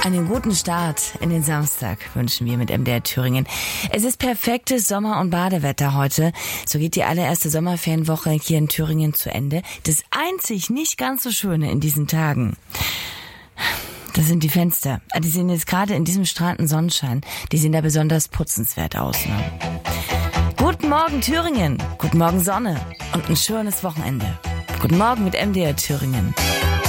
Einen guten Start in den Samstag wünschen wir mit MDR Thüringen. Es ist perfektes Sommer- und Badewetter heute. So geht die allererste Sommerferienwoche hier in Thüringen zu Ende. Das einzig nicht ganz so Schöne in diesen Tagen, das sind die Fenster. Die sehen jetzt gerade in diesem strahlenden Sonnenschein, die sehen da besonders putzenswert aus. Ne? Guten Morgen Thüringen, guten Morgen Sonne und ein schönes Wochenende. Guten Morgen mit MDR Thüringen.